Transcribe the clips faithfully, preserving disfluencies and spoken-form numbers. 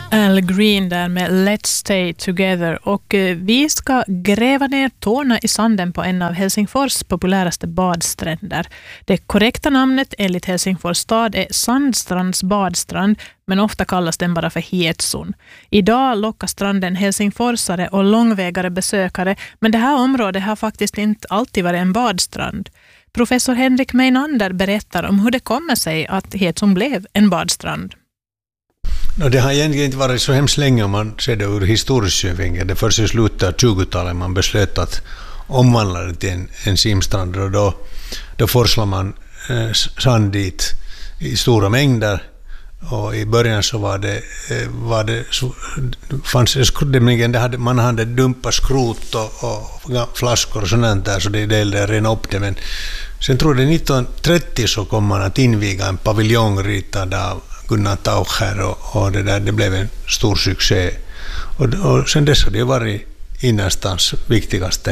Al Green där med Let's Stay Together, och vi ska gräva ner tårna i sanden på en av Helsingfors populäraste badstränder. Det korrekta namnet enligt Helsingfors stad är Sandstrands badstrand, men ofta kallas den bara för Hietsun. Idag lockar stranden helsingforsare och långvägare besökare, men det här området har faktiskt inte alltid varit en badstrand. Professor Henrik Meinander berättar om hur det kommer sig att Hietsun blev en badstrand. No, det har egentligen inte varit så hemskt länge om man ser det ur historisk synvinkel. Det först i slutet av tjugotalet man beslöt att omvandla det till en, en simstrand, och då, då forslar man eh, sand dit i stora mängder, och i början så var det, eh, var det så, fanns det, det hade, man hade dumpat skrot och, och flaskor och sånt där, så det gällde att rena upp det, men sen tror jag nittonhundratrettio så kom man att inviga en paviljong ritad av Gunnar Taucher, och, och det där det blev en stor succé, och, och sen dess har det varit innerstans viktigaste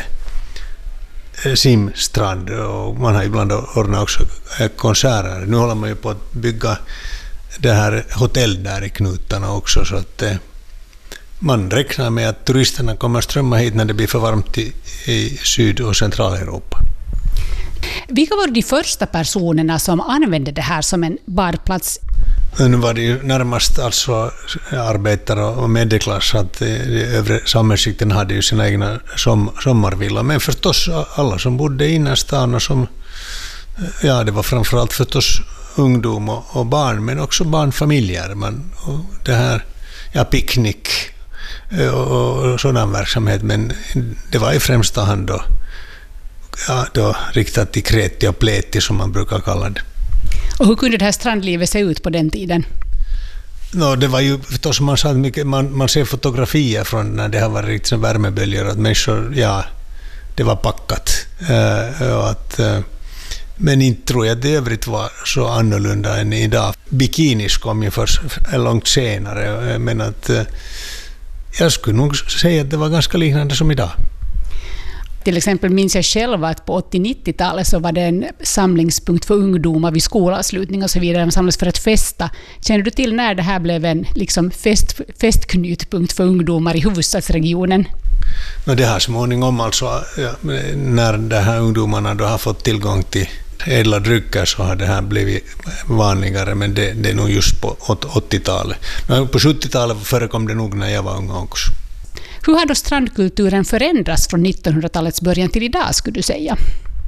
simstrand, och man har ibland ordnat också konserter. Nu håller man ju på att bygga det här hotell där i knutarna också, så att eh, man räknar med att turisterna kommer strömma hit när det blir för varmt i, i Syd- och Centraleuropa. Vilka var de första personerna som använde det här som en badplats? Nu var det ju närmast alltså arbetare och medelklass, att de övre samhällsskikten hade ju sina egna som, sommarvillor, men förstås alla som bodde inne i stan, och som, ja, det var framförallt förstås ungdom och, och barn, men också barnfamiljer, man, och det här, ja, picknick och, och sådan verksamhet, men det var i främsta hand då, ja, då riktat till kreti och pleti som man brukar kalla det. Och hur kunde det här strandlivet se ut på den tiden? No, det var ju förstås, man, sa mycket, man, man ser fotografier från när det har varit riktigt värmeböljor, att människor, ja, det var packat. Uh, och att, uh, men inte tror jag det övrigt var så annorlunda än idag. Bikinis kom ju först långt senare, men att uh, jag skulle nog säga att det var ganska liknande som idag. Till exempel minns jag själv att på åttio-nittiotalet så var det en samlingspunkt för ungdomar vid skolavslutning och så vidare. De samlades för att festa. Känner du till när det här blev en liksom fest, festknutpunkt för ungdomar i huvudstadsregionen? No, det här småningom alltså, ja, när de här ungdomarna då har fått tillgång till ädla drycker, så har det här blivit vanligare, men det, det är nog just på åttiotalet. Men på sjuttiotalet förekom det nog när jag var ung också. Hur har då strandkulturen förändrats från nittonhundratalets början till idag, skulle du säga?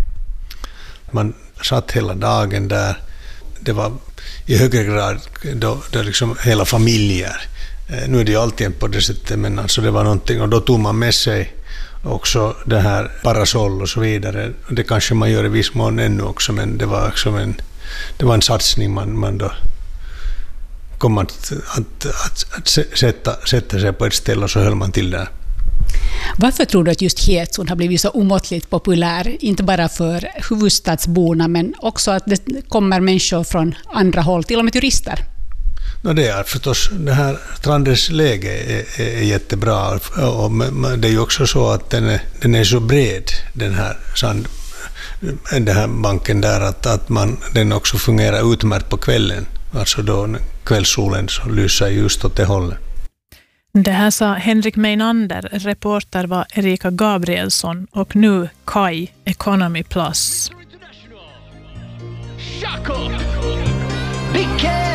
Man satt hela dagen där. Det var i högre grad då, då liksom hela familjer. Nu är det ju alltid på det sättet, men alltså det var någonting, och då tog man med sig också det här parasoll och så vidare. Det kanske man gör i viss mån ännu också, men det var också en, det var en satsning man, man då kom att, att, att, att sätta, sätta sig på ett ställe, och så höll man till där. Varför tror du att just Hietsun har blivit så omåttligt populär, inte bara för huvudstadsborna, men också att det kommer människor från andra håll, till och med turister? No, det är förstås, det här strandens läge är, är jättebra, och det är ju också så att den är, den är så bred, den här sand, den här banken där, att, att man, den också fungerar utmärkt på kvällen, alltså då kvällssolen så lyser just åt det hållet. Det här sa Henrik Meinander, reporter var Erika Gabrielsson, och nu Kai Economy Plus.